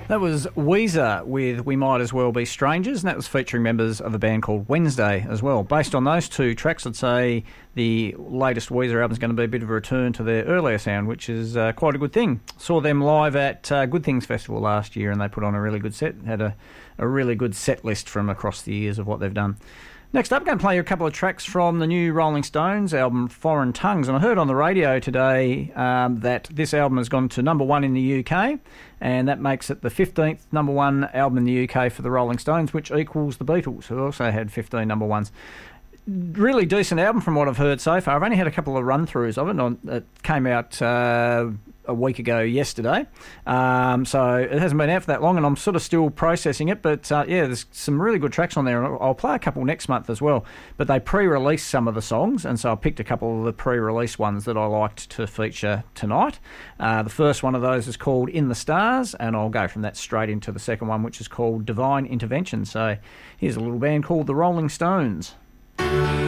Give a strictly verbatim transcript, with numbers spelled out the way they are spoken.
That was Weezer with We Might As Well Be Strangers, and that was featuring members of a band called Wednesday as well. Based on those two tracks, I'd say the latest Weezer album is going to be a bit of a return to their earlier sound, which is uh, quite a good thing. Saw them live at uh, Good Things Festival last year, and they put on a really good set. Had a, a really good set list from across the years of what they've done. Next up, I'm going to play you a couple of tracks from the new Rolling Stones album, Foreign Tongues. And I heard on the radio today um, that this album has gone to number one in the U K, and that makes it the fifteenth number one album in the U K for the Rolling Stones, which equals the Beatles, who also had fifteen number ones. Really decent album from what I've heard so far. I've only had a couple of run-throughs of it. It came out uh, a week ago yesterday, um, so it hasn't been out for that long, and I'm sort of still processing it. But uh, yeah, there's some really good tracks on there, and I'll play a couple next month as well. But they pre-released some of the songs, and so I picked a couple of the pre-release ones that I liked to feature tonight. Uh, the first one of those is called In the Stars, and I'll go from that straight into the second one, which is called Divine Intervention. So here's a little band called the Rolling Stones.